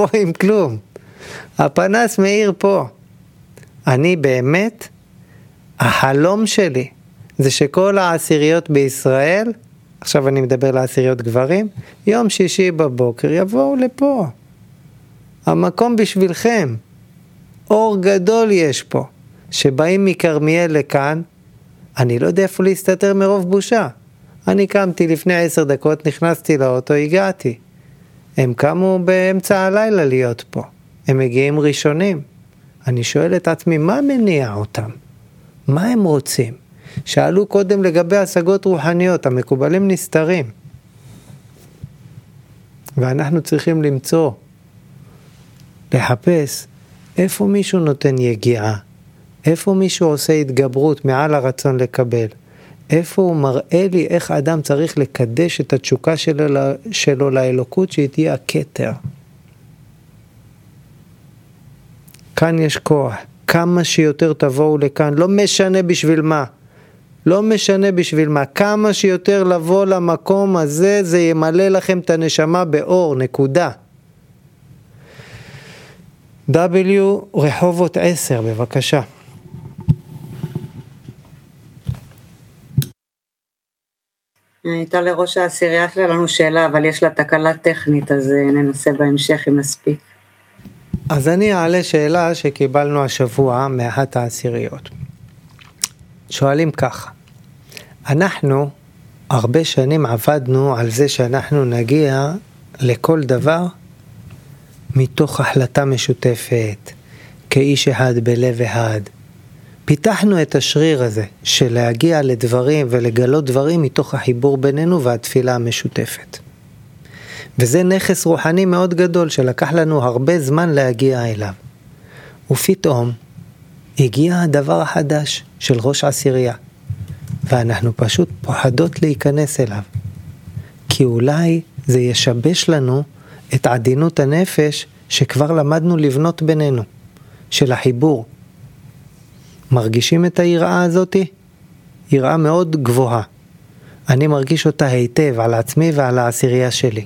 לא רואים כלום. הפנס מאיר פה. אני באמת, החלום שלי, זה שכל העשיריות בישראל, עכשיו אני מדבר לעשיריות גברים, יום שישי בבוקר יבואו לפה. המקום בשבילכם. אור גדול יש פה. שבאים מכרמיאל לכאן, אני לא יודע איפה להסתתר מרוב בושה. אני קמתי לפני 10 דקות, נכנסתי לאוטו, הגעתי. הם קמו באמצע הלילה להיות פה. הם מגיעים ראשונים. אני שואל את עצמי, מה מניע אותם? מה הם רוצים? שאלו קודם לגבי השגות רוחניות, המקובלים נסתרים. ואנחנו צריכים למצוא, לחפש, איפה מישהו נותן יגיעה, איפה מישהו עושה התגברות מעל הרצון לקבל, איפה הוא מראה לי איך האדם צריך לקדש את התשוקה שלו לאלוקות שהיא תהיה הכתר. כאן יש כוח, כמה שיותר תבואו לכאן, לא משנה בשביל מה, לא משנה בשביל מה, כמה שיותר לבוא למקום הזה, זה ימלא לכם את הנשמה באור, נקודה. W רחובות 10, בבקשה. הייתה לראש העשירייה שלנו שאלה, אבל יש לה תקלה טכנית, אז ננסה בהמשך אם נספיק. אז אני אעלה שאלה שקיבלנו השבוע מאחת העשיריות. שואלים ככה, אנחנו הרבה שנים עבדנו על זה שאנחנו נגיע לכל דבר מתוך החלטה משותפת, כאיש אחד בלב אחד. פיתחנו את השריר הזה של להגיע לדברים ולגלות דברים מתוך החיבור בינינו והתפילה המשותפת. וזה נכס רוחני מאוד גדול שלקח לנו הרבה זמן להגיע אליו. ופתאום הגיע הדבר החדש של ראש עשירייה, ואנחנו פשוט פוחדות להיכנס אליו. כי אולי זה ישבש לנו את עדינות הנפש שכבר למדנו לבנות בינינו, של החיבור. מרגישים את היראה הזאת? יראה מאוד גבוהה. אני מרגיש אותה היטב על עצמי ועל העשירייה שלי.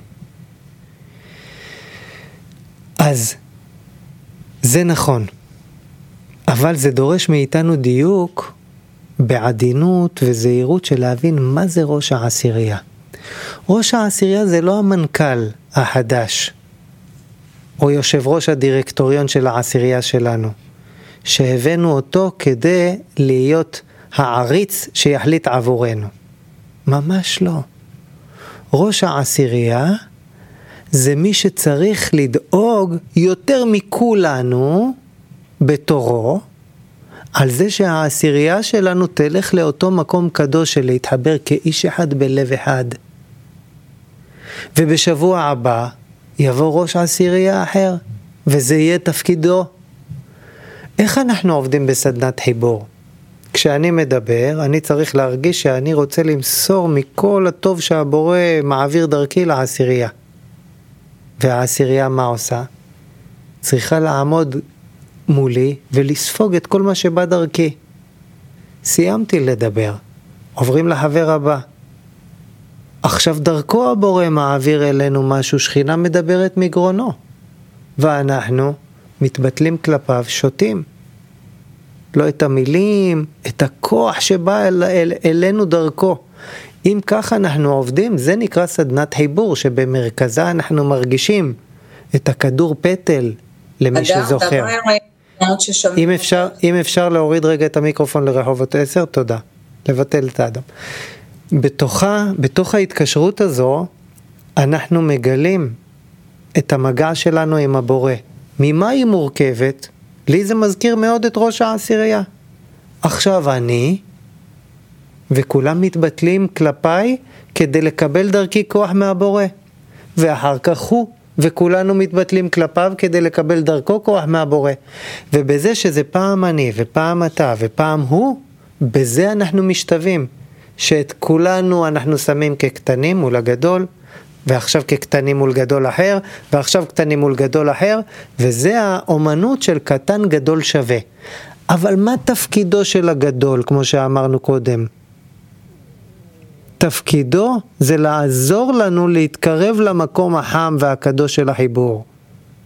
אז זה נכון, אבל זה דורש מאיתנו דיוק בעדינות וזהירות של להבין מה זה ראש העשירייה. ראש העשירייה זה לא המנכ"ל החדש, או יושב ראש הדירקטוריון של העשירייה שלנו, שהבאנו אותו כדי להיות העריץ שיחליט עבורנו. ממש לא. ראש העשירייה זה מי שצריך לדאוג יותר מכולנו בתורו, על זה שהעשירייה שלנו תלך לאותו מקום קדוש של להתחבר כאיש אחד בלב אחד. ובשבוע הבא יבוא ראש עשירייה אחר, וזה יהיה תפקידו. איך אנחנו עובדים בסדנת חיבור? כשאני מדבר, אני צריך להרגיש שאני רוצה למסור מכל הטוב שהבורא מעביר דרכי לעשירייה. והעשירייה מה עושה? צריכה לעמוד מולי ולספוג את כל מה שבא דרכי. סיימתי לדבר, עוברים לחבר הבא. עכשיו דרכו הבורא מעביר אלינו משהו, שכינה מדברת מגרונו, ואנחנו מתבטלים כלפיו, שותים. לא את המילים, את הכוח שבא אלינו דרכו. אם ככה אנחנו עובדים, זה נקרא סדנת חיבור, שבמרכזה אנחנו מרגישים את הכדור פטל למי שזוכר. אם אפשר להוריד רגע את המיקרופון לרחובות 10, תודה. לבטל את האדם. בתוך ההתקשרות הזו, אנחנו מגלים את המגע שלנו עם הבורא. ממה היא מורכבת? לי זה מזכיר מאוד את ראש העשירייה. עכשיו אני, וכולם מתבטלים כלפיי כדי לקבל דרכי כוח מהבורא. ואחר כך הוא, וכולנו מתבטלים כלפיו כדי לקבל דרכו כוח מהבורא. ובזה שזה פעם אני ופעם אתה ופעם הוא, בזה אנחנו משתווים. שאת כולנו אנחנו שמים כקטנים מול הגדול, ועכשיו כקטנים מול גדול אחר, ועכשיו קטנים מול גדול אחר, וזה האומנות של קטן גדול שווה. אבל מה תפקידו של הגדול, כמו שאמרנו קודם? תפקידו זה לעזור לנו להתקרב למקום החם והקדוש של החיבור.